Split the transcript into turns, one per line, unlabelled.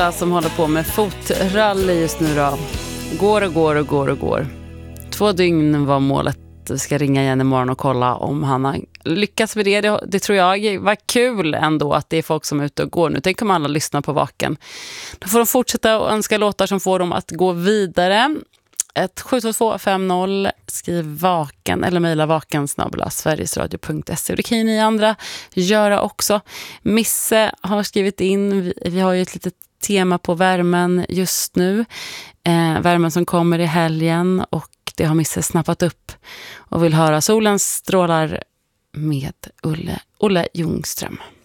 Som håller på med fotrally just nu då. Går. 2 dygn var målet. Vi ska ringa igen imorgon och kolla om han har lyckats med det. Det tror jag var kul ändå att det är folk som är ute och går. Nu tänker man alla lyssna på Vaken. Då får de fortsätta och önska låtar som får dem att gå vidare. 72250, skriv Vaken eller mejla vaken@sverigesradio.se. Det kan ju ni andra göra också. Misse har skrivit in, vi har ju ett litet tema på värmen just nu. Värmen som kommer i helgen, och det har Misse snappat upp och vill höra Solens strålar med Olle Ljungström.